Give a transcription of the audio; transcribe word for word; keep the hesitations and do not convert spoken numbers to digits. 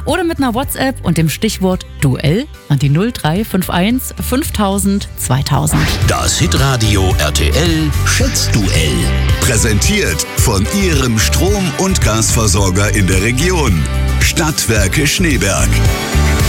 oder mit einer WhatsApp und dem Stichwort Duell an die null drei fünf eins fünftausend zweitausend. Das Hitradio R T L Schätzduell. Präsentiert von Ihrem Strom- und Gasversorger in der Region. Stadtwerke Schneeberg.